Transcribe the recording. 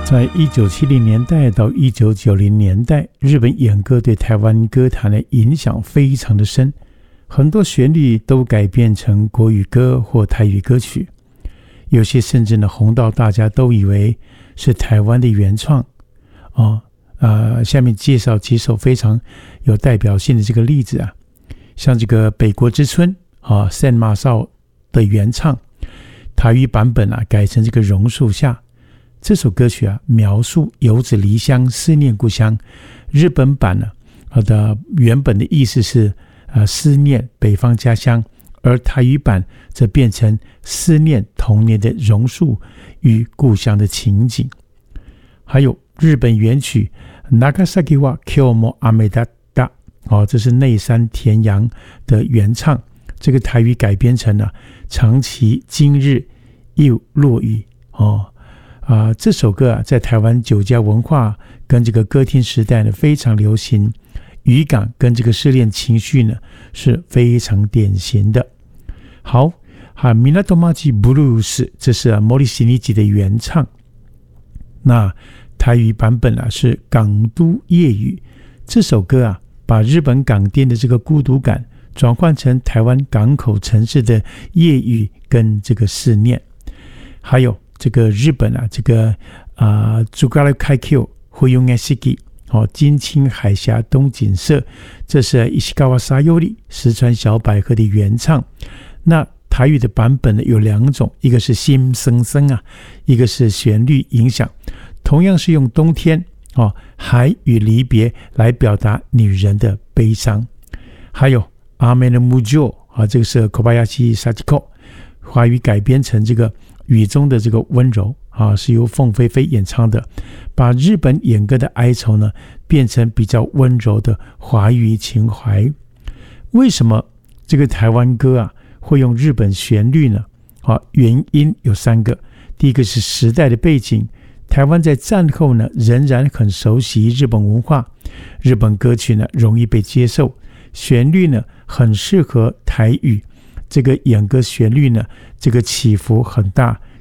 在1970年代到1990年代，日本演歌对台湾歌坛的影响非常的深，很多旋律都改编成国语歌或台语歌曲，有些甚至呢红到大家都以为是台湾的原创。下面介绍几首非常有代表性的这个例子啊，像这个《北国之春》圣马少的原唱，台语版本啊改成这个榕树下。这首歌曲啊，描述游子离乡，思念故乡。日本版呢，的原本的意思是思念北方家乡，而台语版则变成思念童年的榕树与故乡的情景。还有日本原曲 Nagasaki wa Kyomo Ameda da， 这是内山田洋的原唱，这个台语改编成了长崎今日又落雨这首歌啊，在台湾酒家文化跟这个歌厅时代呢非常流行，语感跟这个失恋情绪呢是非常典型的。好，Minatomachi Blues， 这是莫里西尼吉的原唱。那台语版本啊是港都夜雨，这首歌啊把日本港町的这个孤独感转换成台湾港口城市的夜雨跟这个思念。还有这个日本啊，这个朱嘎拉开 Q 会用 SG 金青海峡东景色，这是石川沙优里石川小百合的原唱。那台语的版本呢有两种，一个是心生生啊，一个是旋律影响，同样是用冬天海与离别来表达女人的悲伤。还有阿美的木jo这个是 Kobayashi Sachiko， 华语改编成这个雨中的这个温柔是由凤飞飞演唱的，把日本演歌的哀愁呢变成比较温柔的华语情怀。为什么这个台湾歌啊会用日本旋律呢？原因有3个。第一个是时代的背景，台湾在战后呢仍然很熟悉日本文化，日本歌曲呢容易被接受，旋律呢很适合台语，这个演歌旋律呢这个起伏很大，